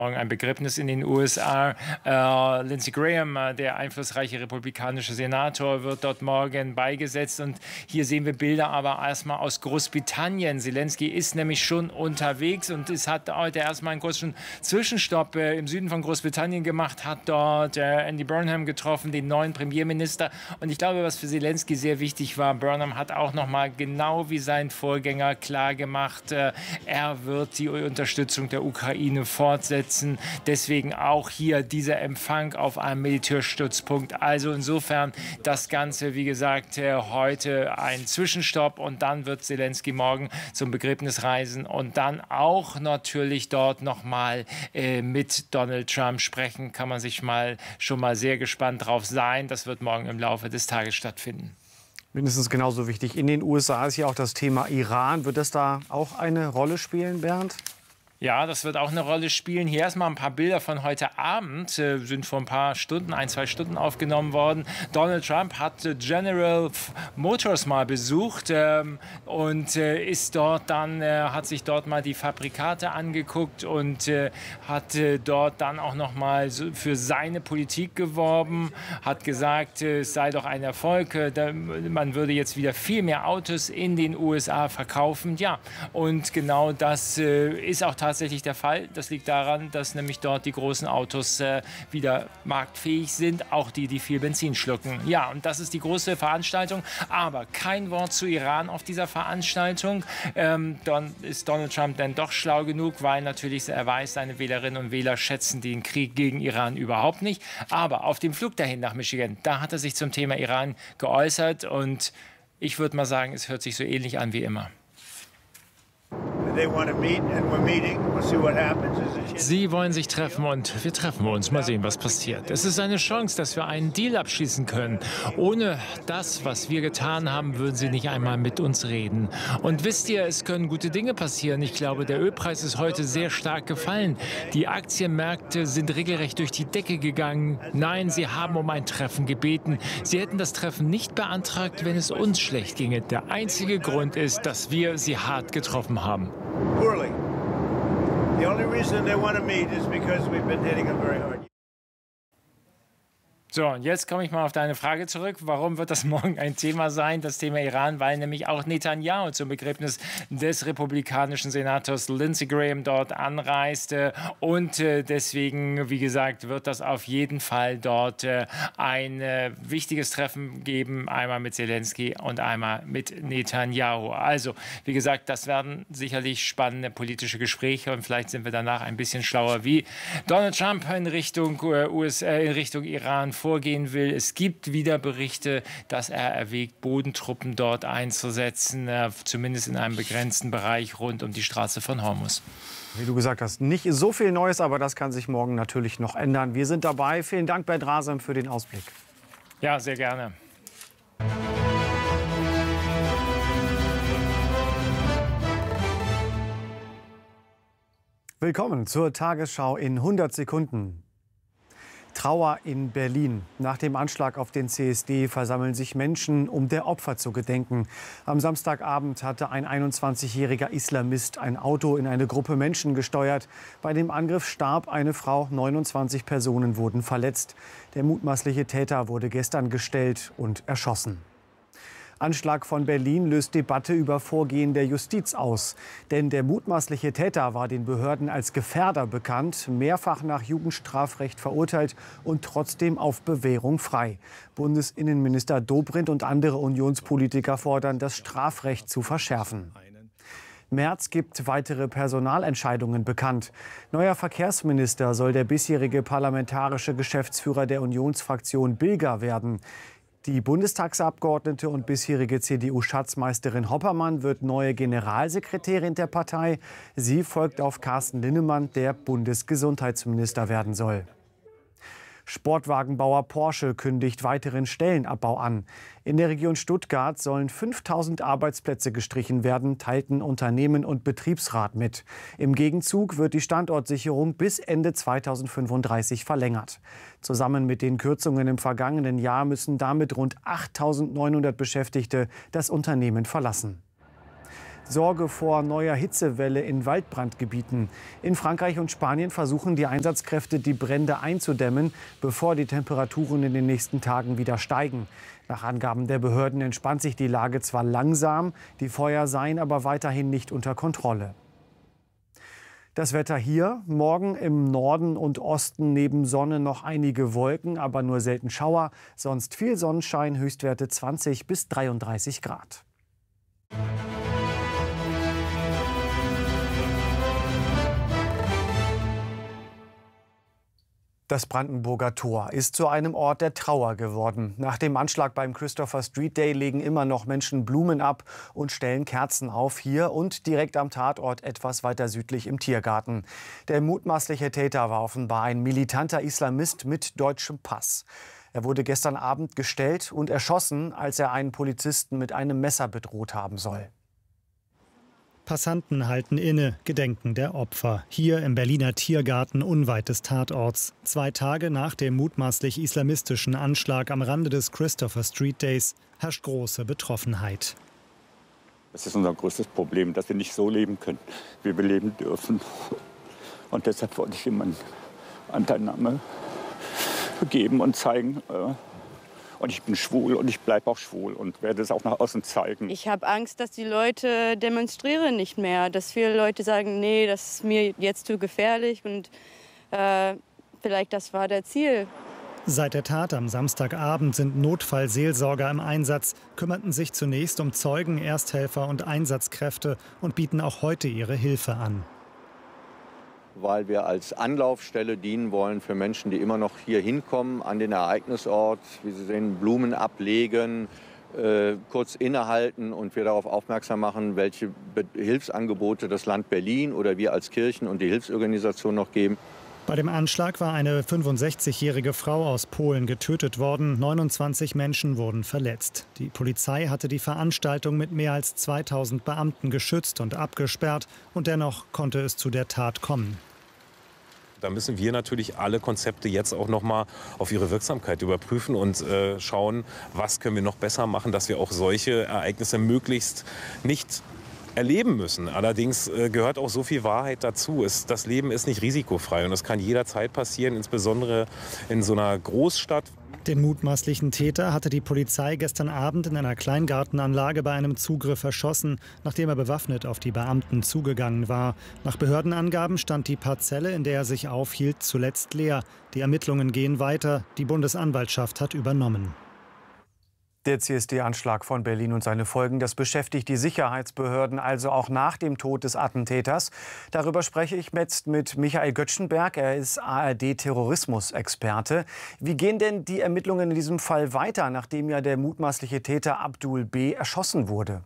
Morgen ein Begräbnis in den USA. Lindsey Graham, der einflussreiche republikanische Senator, wird dort morgen beigesetzt. Und hier sehen wir Bilder aber erstmal aus Großbritannien. Zelensky ist nämlich schon unterwegs und es hat heute erstmal einen kurzen Zwischenstopp im Süden von Großbritannien gemacht, hat dort Andy Burnham getroffen, den neuen Premierminister. Und ich glaube, was für Zelensky sehr wichtig war, Burnham hat auch noch mal genau wie sein Vorgänger klargemacht, er wird die Unterstützung der Ukraine fortsetzen. Deswegen auch hier dieser Empfang auf einem Militärstützpunkt. Also insofern das Ganze, wie gesagt, heute ein Zwischenstopp und dann wird Zelensky morgen zum Begräbnis reisen und dann auch natürlich dort nochmal mit Donald Trump sprechen. Kann man sich schon mal sehr gespannt drauf sein. Das wird morgen im Laufe des Tages stattfinden. Mindestens genauso wichtig. In den USA ist ja auch das Thema Iran. Wird das da auch eine Rolle spielen, Bernd? Ja, das wird auch eine Rolle spielen. Hier erstmal ein paar Bilder von heute Abend, sind vor ein paar Stunden, 1-2 Stunden aufgenommen worden. Donald Trump hat General Motors mal besucht und ist dort dann, hat sich dort mal die Fabrikate angeguckt und hat dort dann auch noch mal für seine Politik geworben, hat gesagt, es sei doch ein Erfolg, man würde jetzt wieder viel mehr Autos in den USA verkaufen. Ja, und genau das ist auch tatsächlich der Fall. Das liegt daran, dass nämlich dort die großen Autos wieder marktfähig sind, auch die, die viel Benzin schlucken. Ja, und das ist die große Veranstaltung, aber kein Wort zu Iran auf dieser Veranstaltung. Dann ist Donald Trump dann doch schlau genug, weil natürlich er weiß, seine Wählerinnen und Wähler schätzen den Krieg gegen Iran überhaupt nicht. Aber auf dem Flug dahin nach Michigan, da hat er sich zum Thema Iran geäußert und ich würde mal sagen, es hört sich so ähnlich an wie immer. Sie wollen sich treffen und wir treffen uns. Mal sehen, was passiert. Es ist eine Chance, dass wir einen Deal abschließen können. Ohne das, was wir getan haben, würden Sie nicht einmal mit uns reden. Und wisst ihr, es können gute Dinge passieren. Ich glaube, der Ölpreis ist heute sehr stark gefallen. Die Aktienmärkte sind regelrecht durch die Decke gegangen. Nein, sie haben um ein Treffen gebeten. Sie hätten das Treffen nicht beantragt, wenn es uns schlecht ginge. Der einzige Grund ist, dass wir sie hart getroffen haben. Poorly. The only reason they want to meet is because we've been hitting them very hard. So, und jetzt komme ich mal auf deine Frage zurück. Warum wird das morgen ein Thema sein, das Thema Iran? Weil nämlich auch Netanyahu zum Begräbnis des republikanischen Senators Lindsey Graham dort anreiste. Und deswegen, wie gesagt, wird das auf jeden Fall dort ein wichtiges Treffen geben. Einmal mit Zelensky und einmal mit Netanyahu. Also, wie gesagt, das werden sicherlich spannende politische Gespräche. Und vielleicht sind wir danach ein bisschen schlauer, wie Donald Trump in Richtung Iran vorgehen will. Es gibt wieder Berichte, dass er erwägt, Bodentruppen dort einzusetzen, zumindest in einem begrenzten Bereich rund um die Straße von Hormuz. Wie du gesagt hast, nicht so viel Neues, aber das kann sich morgen natürlich noch ändern. Wir sind dabei. Vielen Dank, Bert Rasem, für den Ausblick. Ja, sehr gerne. Willkommen zur Tagesschau in 100 Sekunden. Trauer in Berlin. Nach dem Anschlag auf den CSD versammeln sich Menschen, um der Opfer zu gedenken. Am Samstagabend hatte ein 21-jähriger Islamist ein Auto in eine Gruppe Menschen gesteuert. Bei dem Angriff starb eine Frau, 29 Personen wurden verletzt. Der mutmaßliche Täter wurde gestern gestellt und erschossen. Anschlag von Berlin löst Debatte über Vorgehen der Justiz aus. Denn der mutmaßliche Täter war den Behörden als Gefährder bekannt, mehrfach nach Jugendstrafrecht verurteilt und trotzdem auf Bewährung frei. Bundesinnenminister Dobrindt und andere Unionspolitiker fordern, das Strafrecht zu verschärfen. Merz gibt weitere Personalentscheidungen bekannt. Neuer Verkehrsminister soll der bisherige parlamentarische Geschäftsführer der Unionsfraktion Bilger werden. Die Bundestagsabgeordnete und bisherige CDU-Schatzmeisterin Hoppermann wird neue Generalsekretärin der Partei. Sie folgt auf Carsten Linnemann, der Bundesgesundheitsminister werden soll. Sportwagenbauer Porsche kündigt weiteren Stellenabbau an. In der Region Stuttgart sollen 5.000 Arbeitsplätze gestrichen werden, teilten Unternehmen und Betriebsrat mit. Im Gegenzug wird die Standortsicherung bis Ende 2035 verlängert. Zusammen mit den Kürzungen im vergangenen Jahr müssen damit rund 8.900 Beschäftigte das Unternehmen verlassen. Sorge vor neuer Hitzewelle in Waldbrandgebieten. In Frankreich und Spanien versuchen die Einsatzkräfte, die Brände einzudämmen, bevor die Temperaturen in den nächsten Tagen wieder steigen. Nach Angaben der Behörden entspannt sich die Lage zwar langsam, die Feuer seien aber weiterhin nicht unter Kontrolle. Das Wetter hier: Morgen im Norden und Osten neben Sonne noch einige Wolken, aber nur selten Schauer. Sonst viel Sonnenschein, Höchstwerte 20 bis 33 Grad. Das Brandenburger Tor ist zu einem Ort der Trauer geworden. Nach dem Anschlag beim Christopher Street Day legen immer noch Menschen Blumen ab und stellen Kerzen auf, hier und direkt am Tatort etwas weiter südlich im Tiergarten. Der mutmaßliche Täter war offenbar ein militanter Islamist mit deutschem Pass. Er wurde gestern Abend gestellt und erschossen, als er einen Polizisten mit einem Messer bedroht haben soll. Passanten halten inne, gedenken der Opfer. Hier im Berliner Tiergarten unweit des Tatorts. 2 Tage nach dem mutmaßlich islamistischen Anschlag am Rande des Christopher Street Days herrscht große Betroffenheit. Das ist unser größtes Problem, dass wir nicht so leben können, wie wir leben dürfen. Und deshalb wollte ich ihm eine Anteilnahme geben und zeigen. Und ich bin schwul und ich bleibe auch schwul und werde es auch nach außen zeigen. Ich habe Angst, dass die Leute demonstrieren nicht mehr. Dass viele Leute sagen, nee, das ist mir jetzt zu gefährlich. Und vielleicht das war der Ziel. Seit der Tat am Samstagabend sind Notfallseelsorger im Einsatz, kümmerten sich zunächst um Zeugen, Ersthelfer und Einsatzkräfte und bieten auch heute ihre Hilfe an. Weil wir als Anlaufstelle dienen wollen für Menschen, die immer noch hier hinkommen an den Ereignisort. Wie Sie sehen, Blumen ablegen, kurz innehalten und wir darauf aufmerksam machen, welche Hilfsangebote das Land Berlin oder wir als Kirchen und die Hilfsorganisation noch geben. Bei dem Anschlag war eine 65-jährige Frau aus Polen getötet worden. 29 Menschen wurden verletzt. Die Polizei hatte die Veranstaltung mit mehr als 2000 Beamten geschützt und abgesperrt. Und dennoch konnte es zu der Tat kommen. Da müssen wir natürlich alle Konzepte jetzt auch noch mal auf ihre Wirksamkeit überprüfen und schauen, was können wir noch besser machen, dass wir auch solche Ereignisse möglichst nicht erleben müssen. Allerdings gehört auch so viel Wahrheit dazu. Das Leben ist nicht risikofrei und das kann jederzeit passieren, insbesondere in so einer Großstadt. Den mutmaßlichen Täter hatte die Polizei gestern Abend in einer Kleingartenanlage bei einem Zugriff erschossen, nachdem er bewaffnet auf die Beamten zugegangen war. Nach Behördenangaben stand die Parzelle, in der er sich aufhielt, zuletzt leer. Die Ermittlungen gehen weiter. Die Bundesanwaltschaft hat übernommen. Der CSD-Anschlag von Berlin und seine Folgen, das beschäftigt die Sicherheitsbehörden also auch nach dem Tod des Attentäters. Darüber spreche ich jetzt mit Michael Göttschenberg. Er ist ARD-Terrorismusexperte. Wie gehen denn die Ermittlungen in diesem Fall weiter, nachdem ja der mutmaßliche Täter Abdul B. erschossen wurde?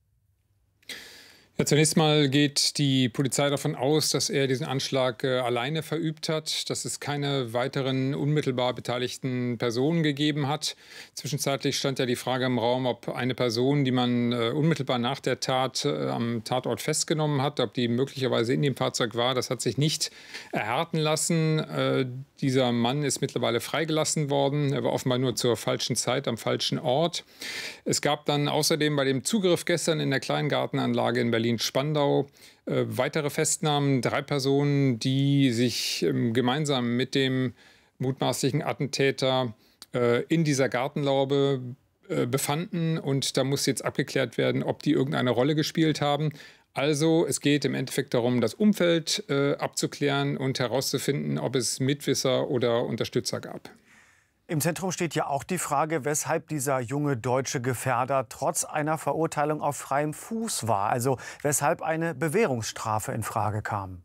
Ja, zunächst mal geht die Polizei davon aus, dass er diesen Anschlag alleine verübt hat, dass es keine weiteren unmittelbar beteiligten Personen gegeben hat. Zwischenzeitlich stand ja die Frage im Raum, ob eine Person, die man unmittelbar nach der Tat am Tatort festgenommen hat, ob die möglicherweise in dem Fahrzeug war. Das hat sich nicht erhärten lassen. Dieser Mann ist mittlerweile freigelassen worden. Er war offenbar nur zur falschen Zeit am falschen Ort. Es gab dann außerdem bei dem Zugriff gestern in der Kleingartenanlage in Berlin-Spandau weitere Festnahmen. 3 Personen, die sich gemeinsam mit dem mutmaßlichen Attentäter in dieser Gartenlaube befanden. Und da muss jetzt abgeklärt werden, ob die irgendeine Rolle gespielt haben. Also es geht im Endeffekt darum, das Umfeld abzuklären und herauszufinden, ob es Mitwisser oder Unterstützer gab. Im Zentrum steht ja auch die Frage, weshalb dieser junge deutsche Gefährder trotz einer Verurteilung auf freiem Fuß war. Also weshalb eine Bewährungsstrafe in Frage kam.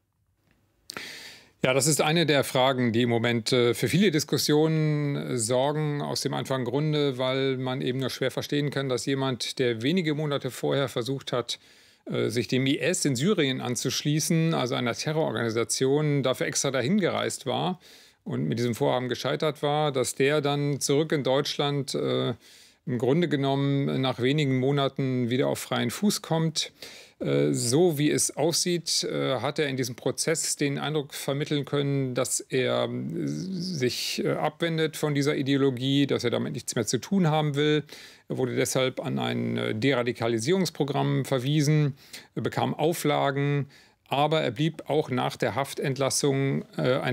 Ja, das ist eine der Fragen, die im Moment für viele Diskussionen sorgen. Aus dem einfachen Grunde, weil man eben nur schwer verstehen kann, dass jemand, der wenige Monate vorher versucht hat, sich dem IS in Syrien anzuschließen, also einer Terrororganisation, dafür extra dahin gereist war und mit diesem Vorhaben gescheitert war, dass der dann zurück in Deutschland im Grunde genommen nach wenigen Monaten wieder auf freien Fuß kommt. So wie es aussieht, hat er in diesem Prozess den Eindruck vermitteln können, dass er sich abwendet von dieser Ideologie, dass er damit nichts mehr zu tun haben will. Er wurde deshalb an ein Deradikalisierungsprogramm verwiesen, bekam Auflagen, aber er blieb auch nach der Haftentlassung